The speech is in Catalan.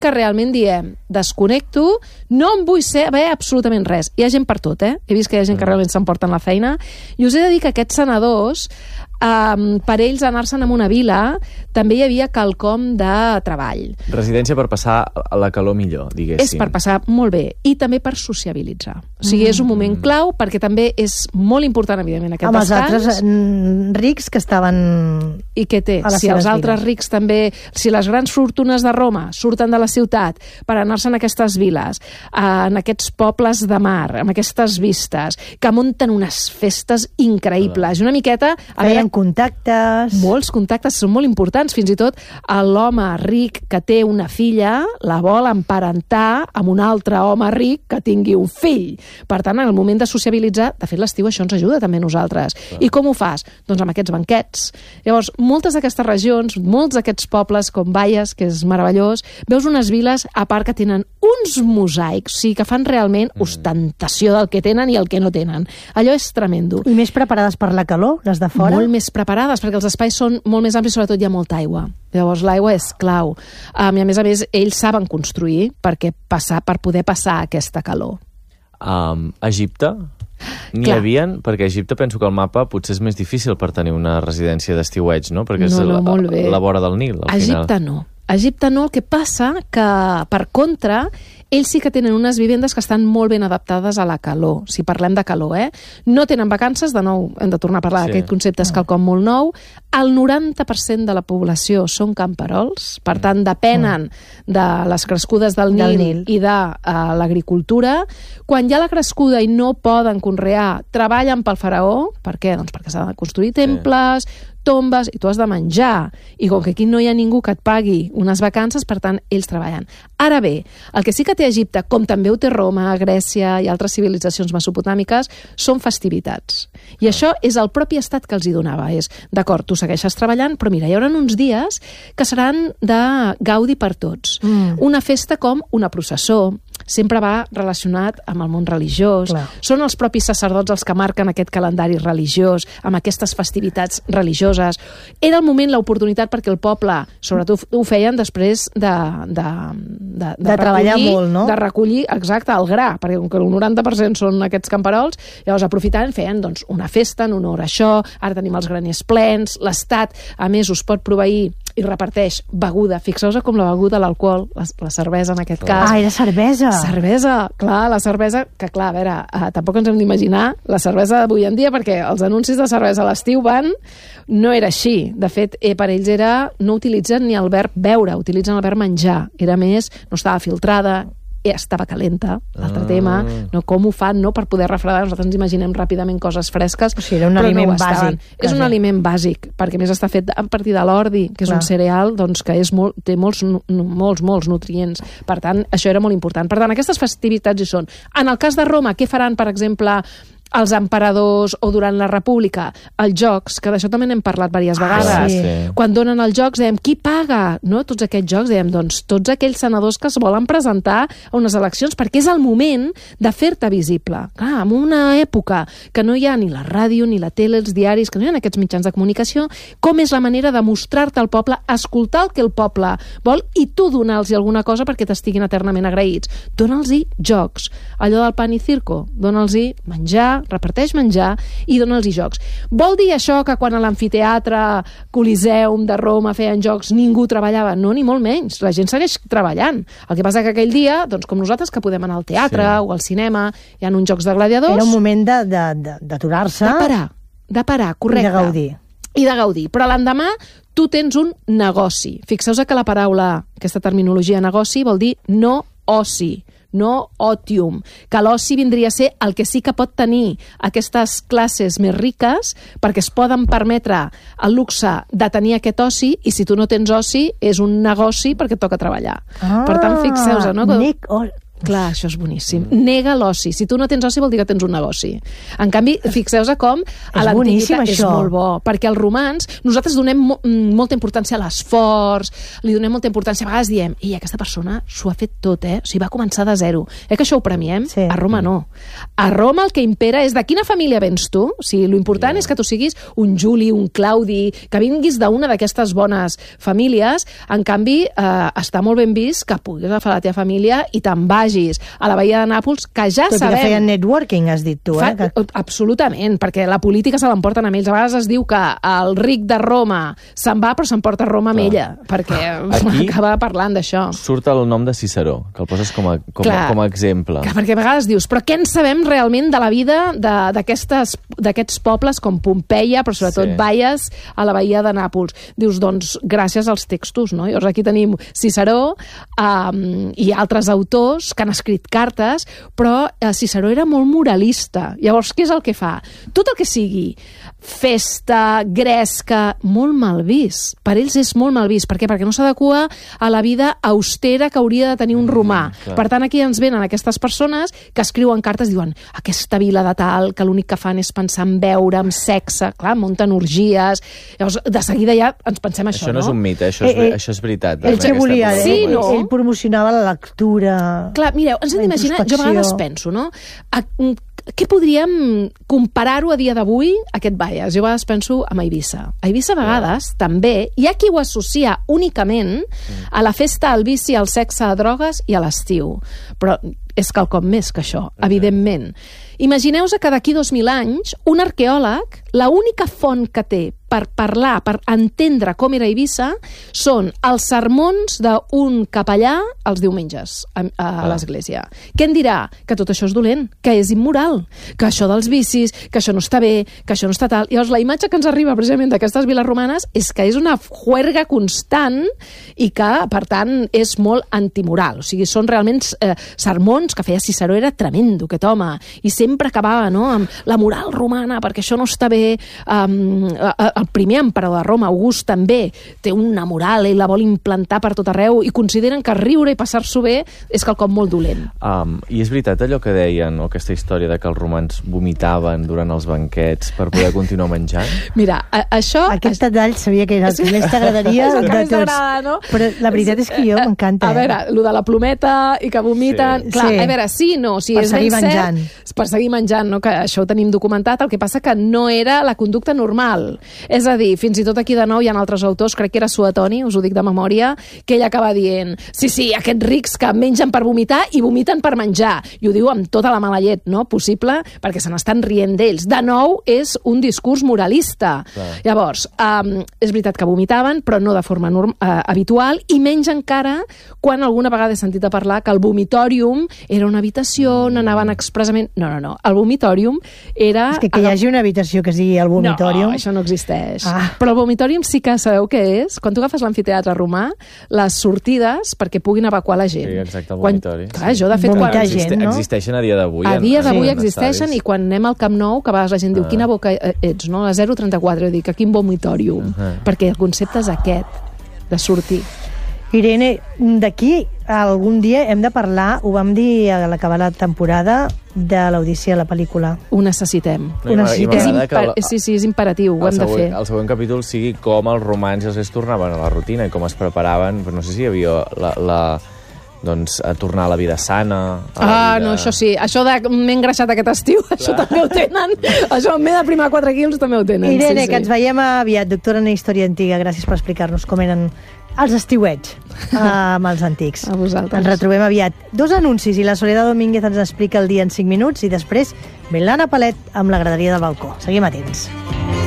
que realment diem, desconnecto, no em vull saber absolutament res. Hi ha gent per tot, He vist que hi ha gent que realment s'emporten la feina. I us he de dir que aquests senadors, per ells anar-se'n a una vila, també hi havia quelcom de treball. Residència per passar a la calor millor, diguéssim. És per passar molt bé. I també per sociabilitzar. O sigui, és un moment clau, perquè també és molt important, evidentment, aquest descans. Amb els altres rics que estaven... I què té? Si els altres rics també... Si les grans fortunes de Roma surten de la ciutat per anar-se en aquestes viles, en aquests pobles de mar, amb aquestes vistes, que munten unes festes increïbles. I una miqueta... Feien contactes... Molts contactes, són molt importants. Fins i tot l'home ric que té una filla la vol emparentar amb un altre home ric que tingui un fill. Per tant, en el moment de sociabilitzar, de fet, l'estiu això ens ajuda també a nosaltres. I com ho fas? Doncs amb aquests banquets. Llavors, moltes d'aquestes regions, molts d'aquests pobles, com Baies, que és meravellós, veus unes viles, a part que tenen uns mosaics, o sigui, que fan realment ostentació del que tenen i el que no tenen. Allò és tremendo. I més preparades per la calor, les de fora? Molt més preparades, perquè els espais són molt més amplis, sobretot hi ha molta aigua. Llavors l'aigua és clau. I a més, ells saben construir per poder passar aquesta calor. Egipte? N'hi havien? Perquè a Egipte penso que el mapa potser és més difícil per tenir una residència d'estiueig, no? Perquè és la vora del Nil, al final. Egipte no, el que passa que, per contra, ells sí que tenen unes vivendes que estan molt ben adaptades a la calor, si parlem de calor, No tenen vacances, de nou hem de tornar a parlar d'aquest concepte, és quelcom molt nou. El 90% de la població són camperols, per tant, depenen de les crescudes del Nil i de l'agricultura. Quan hi ha la crescuda i no poden conrear, treballen pel faraó. Per què? Doncs perquè s'han de construir temples, tombes, i tu has de menjar. I com que aquí no hi ha ningú que et pagui unes vacances, per tant, ells treballen. Ara bé, el que sí que té Egipte, com també ho té Roma, Grècia i altres civilitzacions mesopotàmiques, són festivitats. I això és el propi estat que els hi donava. És, d'acord, tu segueixes treballant, però mira, hi haurà uns dies que seran de gaudi per tots. Una festa com una processó, sempre va relacionat amb el món religiós. Són els propis sacerdots els que marquen aquest calendari religiós, amb aquestes festivitats religioses. Era el moment, l'oportunitat, perquè el poble, sobretot ho feien després de treballar molt, no? De recollir, exacte, el gra, perquè com que el 90% són aquests camperols, llavors aprofitant, feien doncs, una festa en honor a això, ara tenim els graners plens, l'Estat, a més, us pot proveir i reparteix beguda. Fixeu-vos com la beguda, l'alcohol, la cervesa en aquest cas. Ah, era cervesa! Cervesa, clar, la cervesa, que clar, a veure, tampoc ens hem d'imaginar la cervesa d'avui en dia, perquè els anuncis de cervesa a l'estiu no era així. De fet, per ells no utilitzen ni el verb beure, utilitzen el verb menjar. Era més, no estava filtrada, estava calenta, l'altre tema, no, com ho fan, no, per poder refredar. Nosaltres ens imaginem ràpidament coses fresques, o sigui, era un aliment bàsic. És un aliment bàsic, perquè més està fet a partir de l'ordi, que és un cereal doncs, que té molts nutrients. Per tant, això era molt important. Per tant, aquestes festivitats hi són. En el cas de Roma, què faran, per exemple, els emperadors o durant la República? Els jocs, que d'això també n'hem parlat diverses vegades. Quan donen els jocs, dèiem, qui paga? No? Tots aquests jocs, dèiem, doncs, tots aquells senadors que es volen presentar a unes eleccions, perquè és el moment de fer-te visible. Clar, en una època que no hi ha ni la ràdio, ni la tele, els diaris, que no hi ha aquests mitjans de comunicació, com és la manera de mostrar-te al poble, escoltar el que el poble vol i tu donar-los alguna cosa perquè t'estiguin eternament agraïts. Dóna'ls-hi jocs. Allò del pan i circo, dóna'ls-hi menjar, reparteix menjar i dona'ls-hi jocs. Vol dir això que quan a l'amfiteatre Coliseum de Roma feien jocs ningú treballava? No, ni molt menys. La gent segueix treballant. El que passa que aquell dia, doncs com nosaltres que podem anar al teatre o al cinema, hi ha uns jocs de gladiadors... Era un moment d'aturar-se. De parar, correcte. I de gaudir. I de gaudir. Però l'endemà tu tens un negoci. Fixeu-vos que la paraula, aquesta terminologia negoci, vol dir no oci, no otium, que l'oci vindria a ser el que sí que pot tenir aquestes classes més riques perquè es poden permetre el luxe de tenir aquest oci, i si tu no tens oci és un negoci perquè et toca treballar. Per tant, fixeu-vos, no? Clar, això és boníssim. Nega l'oci. Si tu no tens oci vol dir que tens un negoci. En canvi, fixeu-vos com a l'antiguitat és molt bo, perquè els romans, nosaltres donem molta importància a l'esforç, li donem molta importància, a vegades diem, i aquesta persona s'ho ha fet tot, O sigui, va començar de zero. Que això ho premiem? Sí. A Roma no. A Roma el que impera és de quina família vens tu? O sigui, l'important és que tu siguis un Juli, un Claudi, que vinguis d'una d'aquestes bones famílies. En canvi, està molt ben vist que puguis agafar la teva família i te'n vagis a la Bahia de Nàpols, que ja tot sabem... Que feien networking, has dit tu, Absolutament, perquè la política se l'emporten amb ells. A vegades es diu que el ric de Roma se'n va, però s'emporta Roma amb ella, perquè acaba parlant d'això. Surt el nom de Ciceró, que el poses com a exemple. Clar, perquè a vegades dius, però què en sabem realment de la vida d'aquests pobles com Pompeia, però sobretot Baies, a la Bahia de Nàpols? Dius, doncs, gràcies als textos, no? Llavors aquí tenim Ciceró i altres autors que han escrit cartes, però Ciceró era molt moralista. Llavors, què és el que fa? Tot el que sigui festa, gresca, molt mal vist. Per ells és molt mal vist. Per què? Perquè no s'adequa a la vida austera que hauria de tenir un romà. Per tant, aquí ens venen aquestes persones que escriuen cartes i diuen aquesta vila de tal, que l'únic que fan és pensar en beure, en sexe, clar, munten orgies. Llavors, de seguida ja ens pensem això, no? Això no és un mite, això és veritat. Ell que volia, ell promocionava la lectura. Clar, mireu, ens hem d'imaginar, jo a vegades penso, no? Què podríem comparar-ho a dia d'avui, aquest Baies? Jo a vegades penso amb Eivissa. A Eivissa a vegades també hi ha qui ho associa únicament a la festa, al vici, al sexe, a drogues i a l'estiu. Però és quelcom més que això, evidentment. Imagineu-vos que d'aquí 2.000 anys un arqueòleg, l'única font que té per parlar, per entendre com era Eivissa, són els sermons d'un capellà els diumenges a l'església. Què en dirà? Que tot això és dolent, que és immoral, que això dels vicis, que això no està bé, que això no està tal. Llavors, la imatge que ens arriba precisament d'aquestes viles romanes és que és una juerga constant i que, per tant, és molt antimoral. O sigui, són realment sermons que feia Ciceró, era tremendo, aquest home, i sempre acabava, no?, amb la moral romana, perquè això no està bé. El primer emperador de Roma, August, també té una moral i la vol implantar per tot arreu i consideren que riure i passar-s'ho bé és quelcom molt dolent. I és veritat allò que deien, o aquesta història de que els romans vomitaven durant els banquets per poder continuar menjant? Mira, això... Aquest detall sabia que era el que més t'agradaria de tots. No? Però la veritat és que jo m'encanta. A veure, el de la plometa i que vomiten... Sí. Clar, a veure, sí, no, sí, per seguir menjant. Per seguir menjant, no? Que això ho tenim documentat, el que passa que no era la conducta normal. És a dir, fins i tot aquí de nou hi ha altres autors, crec que era Suetoni, us ho dic de memòria, que ell acaba dient, sí, aquests rics que mengen per vomitar i vomiten per menjar. I ho diu amb tota la mala llet, no?, possible, perquè se n'estan rient d'ells. De nou, és un discurs moralista. Clar. Llavors, és veritat que vomitaven, però no de forma habitual, i menys encara quan alguna vegada he sentit a parlar que el vomitorium era una habitació, anaven expressament... No, el vomitorium era... És que hi hagi una habitació que sigui el vomitorium... No, això no existeix. Però el vomitorium sí que sabeu què és? Quan tu agafes l'amfiteatre romà, les sortides perquè puguin evacuar la gent. Sí, exacte, el vomitori. Clar, jo, de fet, existeixen a dia d'avui. A dia d'avui existeixen, i quan anem al Camp Nou, que a vegades la gent diu, quina boca ets, no? La 034, jo dic, aquí quin vomitorium. Perquè el concepte és aquest, de sortir. Irene, d'aquí algun dia hem de parlar, ho vam dir a l'acabar la temporada, de l'Odissea, la pel·lícula. Ho necessitem. Sí, és imperatiu, ho hem de fer. El següent capítol sigui com els romans ja es tornaven a la rutina i com es preparaven, però no sé si hi havia doncs a tornar a la vida sana... No, això sí. Això de m'he engreixat aquest estiu, això també ho tenen. Això m'he de primar 4 quilos també ho tenen. Irene, que ens veiem aviat, doctora en Història Antiga. Gràcies per explicar-nos com eren els estiuets amb els antics. A vosaltres. Ens retrobem aviat. 2 anuncis i la Soledad Domínguez ens explica el dia en 5 minuts i després ve l'Anna Palet amb la graderia del balcó. Seguim atents.